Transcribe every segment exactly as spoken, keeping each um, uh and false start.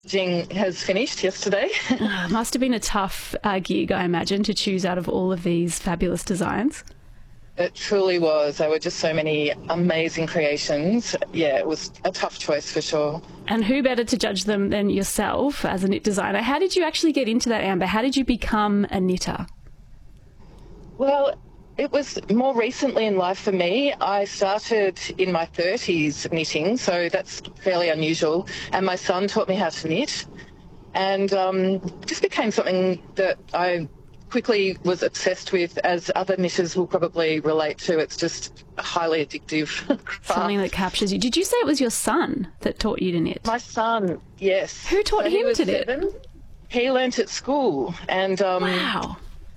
Jing has finished yesterday. Uh, must have been a tough uh, gig, I imagine, to choose out of all of these fabulous designs. It truly was. There were just so many amazing creations. Yeah, it was a tough choice for sure. And who better to judge them than yourself as a knit designer? How did you actually get into that, Amber? How did you become a knitter? Well, it was more recently in life for me. I started in my thirties knitting, so that's fairly unusual. And my son taught me how to knit. And um, it just became something that I quickly was obsessed with, as other knitters will probably relate to. It's just highly addictive craft. Something that captures you. Did you say it was your son that taught you to knit? My son, yes. Who taught so him to knit? Seven. He learnt at school. And um, wow.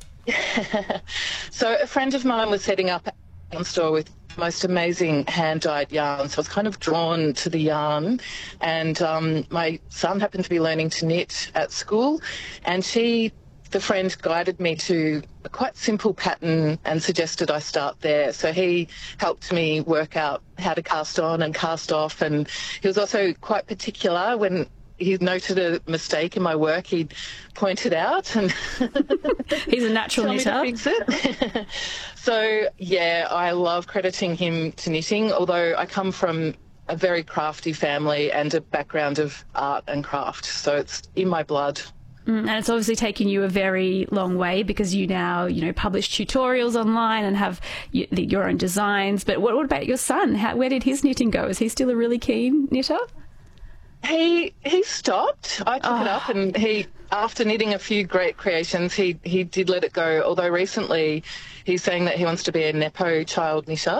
So a friend of mine was setting up a store with the most amazing hand-dyed yarn, so I was kind of drawn to the yarn. And um, my son happened to be learning to knit at school, and she the friend guided me to a quite simple pattern and suggested I start there. So he helped me work out how to cast on and cast off, and he was also quite particular. When he noted a mistake in my work, he'd point it out, and he's a natural tell knitter. Me to fix it. So yeah, I love crediting him to knitting, although I come from a very crafty family and a background of art and craft, so it's in my blood. Mm, and it's obviously taken you a very long way, because you now, you know, publish tutorials online and have y- the, your own designs. But what, what about your son? How, where did his knitting go? Is he still a really keen knitter? He he stopped. I took oh. it up, and he, after knitting a few great creations, he, he did let it go. Although recently he's saying that he wants to be a nepo child knitter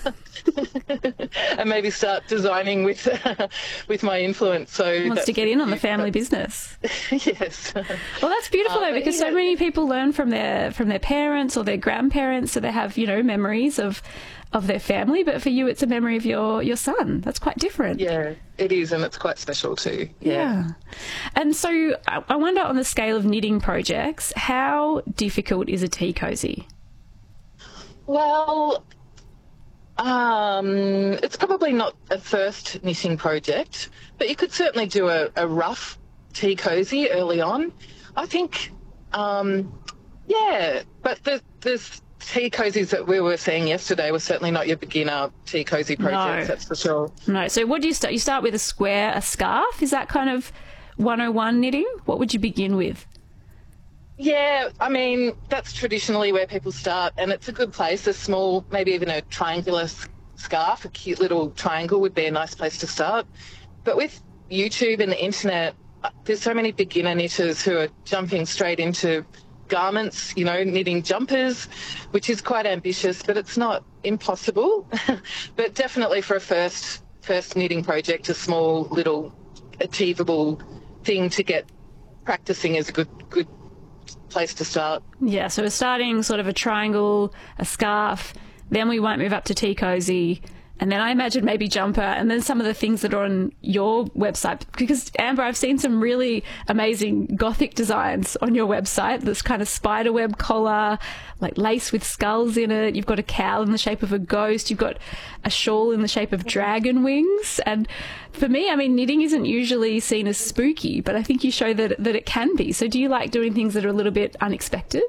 and maybe start designing with with my influence. So he wants to get in on the family business. Yes. Well, that's beautiful though, um, because yeah. so many people learn from their from their parents or their grandparents, so they have, you know, memories of of their family. But for you, it's a memory of your your son. That's quite different. Yeah, it is, and it's quite special too. Yeah. yeah. And so I, I wonder, on the scale of knitting projects, how difficult is a tea cozy? Well, um, it's probably not a first knitting project, but you could certainly do a, a rough tea cozy early on. I think, um, yeah, but the, there's tea cozies that we were seeing yesterday were certainly not your beginner tea cozy projects, no. that's for sure. No. So what do you start? You start with a square, a scarf? Is that kind of one oh one knitting? What would you begin with? Yeah, I mean, that's traditionally where people start, and it's a good place. A small, maybe even a triangular scarf, a cute little triangle would be a nice place to start. But with YouTube and the internet, there's so many beginner knitters who are jumping straight into garments, you know, knitting jumpers, which is quite ambitious, but it's not impossible. But definitely for a first first knitting project, a small little achievable thing to get practicing is a good good place to start. Yeah, so we're starting sort of a triangle, a scarf, then we might move up to tea cozy, and then I imagine maybe jumper, and then some of the things that are on your website. Because, Amber, I've seen some really amazing gothic designs on your website. This kind of spiderweb collar, like lace with skulls in it. You've got a cowl in the shape of a ghost. You've got a shawl in the shape of dragon wings. And for me, I mean, knitting isn't usually seen as spooky, but I think you show that, that it can be. So do you like doing things that are a little bit unexpected?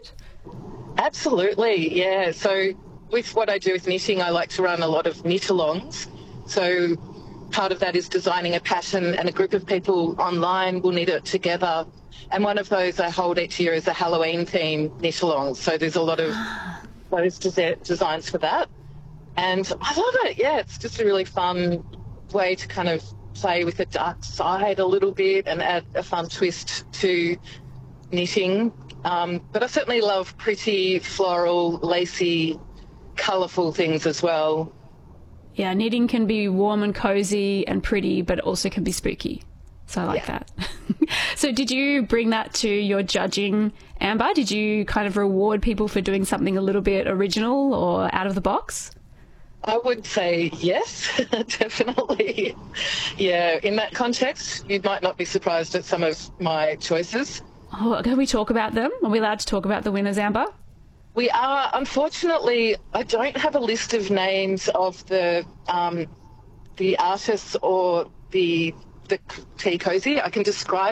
Absolutely, yeah. So with what I do with knitting, I like to run a lot of knit-alongs. So part of that is designing a pattern, and a group of people online will knit it together. And one of those I hold each year is a Halloween theme knit-along. So there's a lot of those des- designs for that. And I love it, yeah. It's just a really fun way to kind of play with the dark side a little bit and add a fun twist to knitting. Um, but I certainly love pretty, floral, lacy, colourful things as well. Yeah, knitting can be warm and cozy and pretty, but it also can be spooky. So I like yeah. that. So did you bring that to your judging, Amber? Did you kind of reward people for doing something a little bit original or out of the box? I would say yes, definitely. Yeah, in that context, you might not be surprised at some of my choices. Oh, can we talk about them? Are we allowed to talk about the winners, Amber? We are. Unfortunately, I don't have a list of names of the um, the artists or the the tea cozy. I can describe